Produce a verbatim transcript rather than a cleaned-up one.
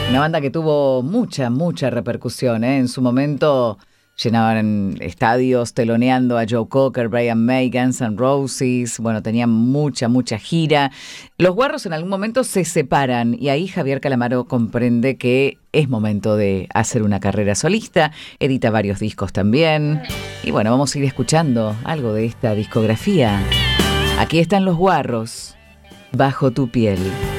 Una banda que tuvo mucha, mucha repercusión, ¿eh? En su momento llenaban estadios teloneando a Joe Cocker, Brian May, Guns N' Roses. Bueno, tenían mucha, mucha gira. Los Guarros en algún momento se separan y ahí Javier Calamaro comprende que es momento de hacer una carrera solista. Edita varios discos también. Y bueno, vamos a ir escuchando algo de esta discografía. Aquí están Los Guarros, Bajo tu piel.